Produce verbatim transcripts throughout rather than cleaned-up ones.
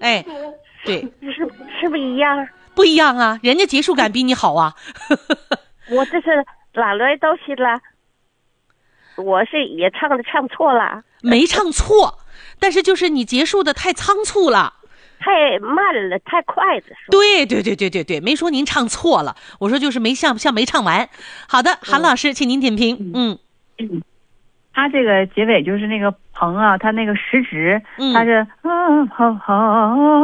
哎，对， 是是不是一样？ 不一样啊，人家结束感比你好啊。 我这是哪来东西了？我是也唱的唱错了， 没唱错，但是就是你结束的太仓促了， 太慢了，太快了。 对对对对对对，没说您唱错了，我说就是没像像没唱完。好的，韩老师，请您点评。嗯嗯，他这个结尾就是那个鹏啊，他那个食指， 嗯， 他是啊鹏鹏，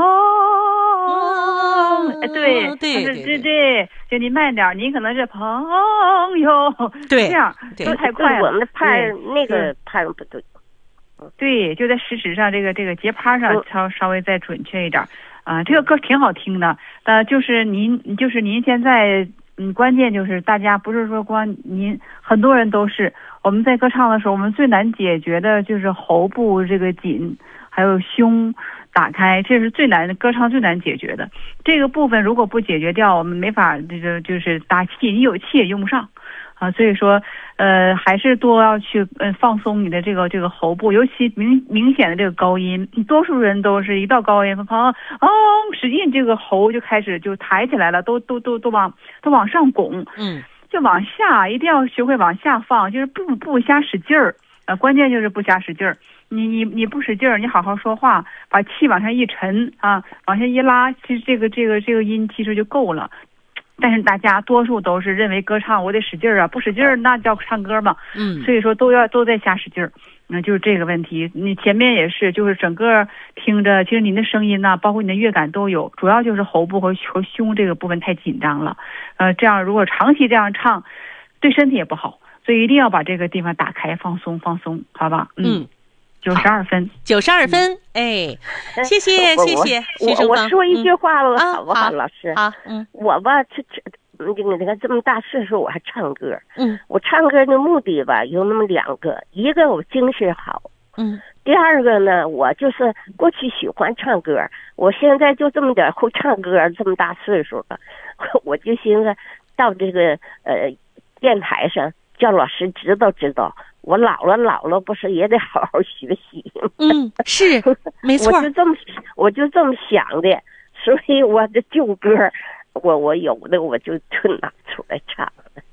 哎对对对对对，就你慢点，你可能是朋友， 对， 这样都太快了。 我们的拍那个拍不对。 对，就在食指上这个这个节拍上稍稍微再准确一点啊。这个歌挺好听的，呃，就是您就是您现在嗯，关键就是大家不是说光您，很多人都是我们在歌唱的时候，我们最难解决的就是喉部这个紧，还有胸打开，这是最难的，歌唱最难解决的这个部分。如果不解决掉，我们没法这个就是打气，你有气也用不上。啊，所以说，呃，还是多要去呃放松你的这个这个喉部，尤其明明显的这个高音，多数人都是一到高音，砰哦，使劲这个喉就开始就抬起来了，都都都都往都往上拱， 嗯， 就往下，一定要学会往下放，就是不不瞎使劲儿，呃，关键就是不瞎使劲儿。你你你不使劲儿，你好好说话，把气往上一沉啊，往下一拉，其实这个这个这个音其实就够了。但是大家多数都是认为歌唱我得使劲儿啊，不使劲儿那叫唱歌嘛。 嗯， 所以说都要都在瞎使劲儿，那、嗯、就是这个问题。你前面也是，就是整个听着，其实您的声音呐、啊，包括你的乐感都有，主要就是喉部和和胸这个部分太紧张了。呃，这样如果长期这样唱，对身体也不好，所以一定要把这个地方打开，放松放松，好吧？嗯。嗯九十二分， 九十二分，哎，谢谢谢谢徐生。我我说一句话了， 嗯、 好不好，老师？ 好，嗯， 我吧，这这，那个你看这么大岁数我还唱歌， 嗯， 我唱歌的目的吧有那么两个，一个我精神好， 嗯， 第二个呢，我就是过去喜欢唱歌，我现在就这么点会唱歌，这么大岁数了，我就寻思到这个呃电台上叫老师指导指导。我老了老了不是也得好好学习吗？ 嗯，是没错。 我就这么我就这么想的，所以我的旧歌，我我有的我就就拿出来唱。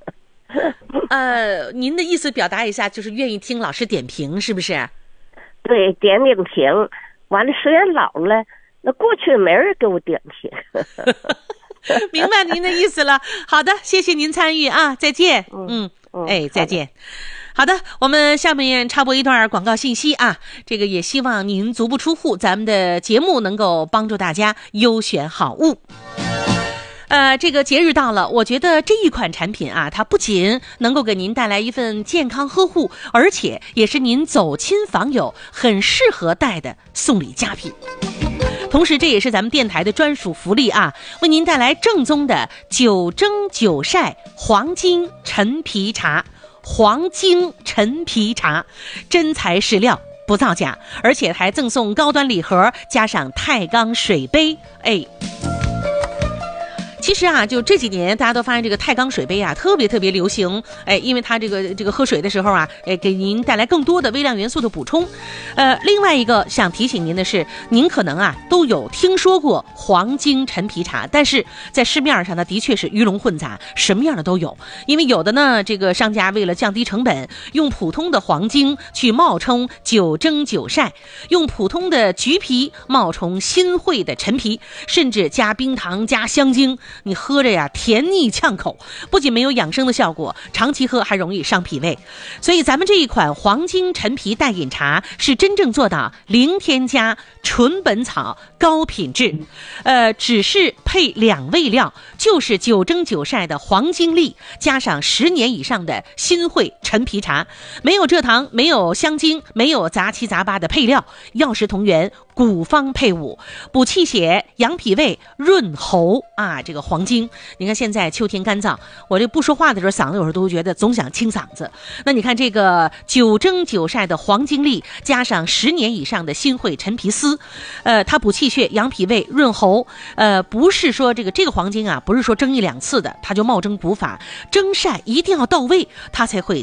呃，您的意思表达一下，就是愿意听老师点评，是不是？ 对，点点评。完了，虽然老了，那过去没人给我点评。 明白您的意思了。好的，谢谢您参与啊，再见。嗯，嗯哎，再见。好的，我们下面插播一段广告信息啊，这个也希望您足不出户，咱们的节目能够帮助大家优选好物。呃，这个节日到了，我觉得这一款产品啊，它不仅能够给您带来一份健康呵护，而且也是您走亲访友很适合带的送礼佳品。同时这也是咱们电台的专属福利啊，为您带来正宗的九蒸九晒黄金陈皮茶。黄金陈皮茶，真材实料，不造假，而且还赠送高端礼盒，加上钛钢水杯。哎，其实啊，就这几年大家都发现这个钛钢水杯啊特别特别流行，哎，因为它这个这个喝水的时候啊，哎，给您带来更多的微量元素的补充。呃，另外一个想提醒您的是，您可能啊都有听说过黄金陈皮茶，但是在市面上呢的确是鱼龙混杂，什么样的都有。因为有的呢，这个商家为了降低成本，用普通的黄金去冒充九蒸九晒，用普通的橘皮冒充新会的陈皮，甚至加冰糖加香精。你喝着呀甜腻呛口，不仅没有养生的效果，长期喝还容易伤脾胃。所以咱们这一款黄金陈皮代饮茶是真正做到零添加纯本草高品质，呃，只是配两味料，就是九蒸九晒的黄金粒加上十年以上的新会陈皮茶，没有蔗糖，没有香精，没有杂七杂八的配料，药食同源，古方配伍，补气血养脾胃润喉啊。这个黄金你看现在秋天干燥，我这不说话的时候嗓子有时候都觉得总想清嗓子，那你看这个九蒸九晒的黄金粒加上十年以上的新会陈皮丝，呃，它补气血养脾胃润喉，呃，不是说这个这个黄金啊不是说蒸一两次的它就冒蒸补法，蒸晒一定要到位，它才会